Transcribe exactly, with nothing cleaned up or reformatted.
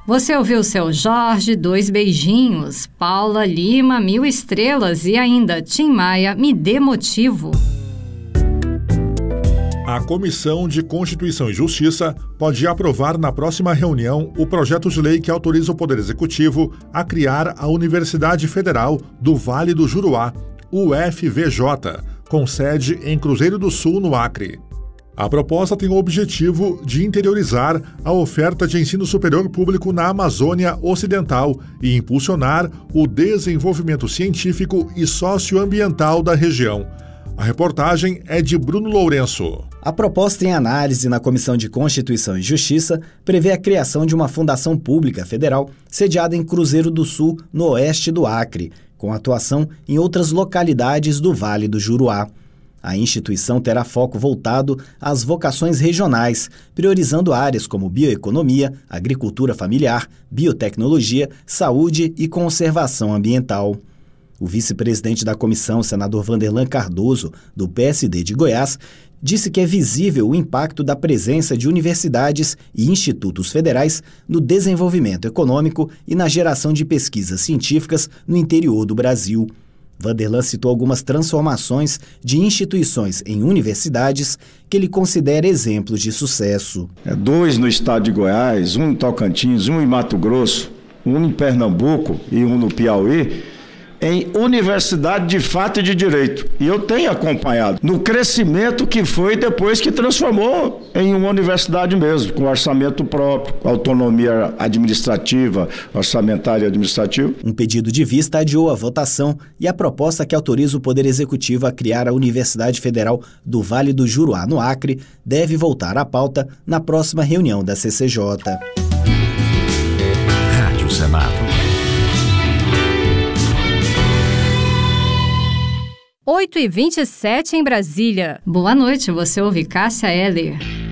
Você ouviu Seu Jorge, Dois Beijinhos, Paula Lima, Mil Estrelas e ainda Tim Maia, Me Dê Motivo. A Comissão de Constituição e Justiça pode aprovar na próxima reunião o projeto de lei que autoriza o Poder Executivo a criar a Universidade Federal do Vale do Juruá, U F V J, com sede em Cruzeiro do Sul, no Acre. A proposta tem o objetivo de interiorizar a oferta de ensino superior público na Amazônia Ocidental e impulsionar o desenvolvimento científico e socioambiental da região. A reportagem é de Bruno Lourenço. A proposta em análise na Comissão de Constituição e Justiça prevê a criação de uma fundação pública federal sediada em Cruzeiro do Sul, no oeste do Acre, com atuação em outras localidades do Vale do Juruá. A instituição terá foco voltado às vocações regionais, priorizando áreas como bioeconomia, agricultura familiar, biotecnologia, saúde e conservação ambiental. O vice-presidente da comissão, senador Vanderlan Cardoso, do P S D de Goiás, disse que é visível o impacto da presença de universidades e institutos federais no desenvolvimento econômico e na geração de pesquisas científicas no interior do Brasil. Vanderlan citou algumas transformações de instituições em universidades que ele considera exemplos de sucesso. É, dois no estado de Goiás, um em Tocantins, um em Mato Grosso, um em Pernambuco e um no Piauí, em universidade de fato e de direito. E eu tenho acompanhado no crescimento que foi depois que transformou em uma universidade mesmo, com orçamento próprio, com autonomia administrativa, orçamentária e administrativa. Um pedido de vista adiou a votação e a proposta que autoriza o Poder Executivo a criar a Universidade Federal do Vale do Juruá, no Acre, deve voltar à pauta na próxima reunião da C C J. Rádio Senado. oito e vinte e sete em Brasília. Boa noite, você ouve Cássia Eller.